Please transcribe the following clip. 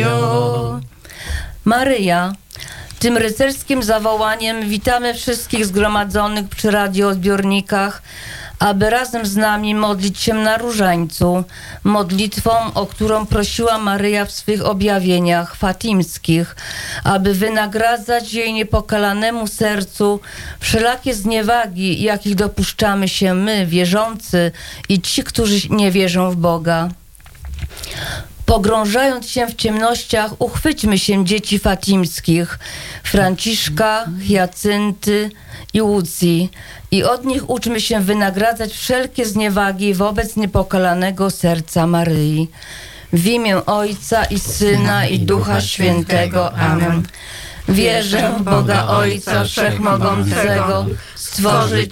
Radio. Maryja, tym rycerskim zawołaniem witamy wszystkich zgromadzonych przy radioodbiornikach, aby razem z nami modlić się na różańcu, modlitwą, o którą prosiła Maryja w swych objawieniach fatimskich, aby wynagradzać jej niepokalanemu sercu wszelakie zniewagi, jakich dopuszczamy się my, wierzący, i ci, którzy nie wierzą w Boga. Pogrążając się w ciemnościach, uchwyćmy się dzieci fatimskich, Franciszka, Hiacynty i Łucji, i od nich uczmy się wynagradzać wszelkie zniewagi wobec niepokalanego serca Maryi. W imię Ojca i Syna i Ducha Świętego. Amen. Wierzę w Boga Ojca Wszechmogącego, Stworzyciela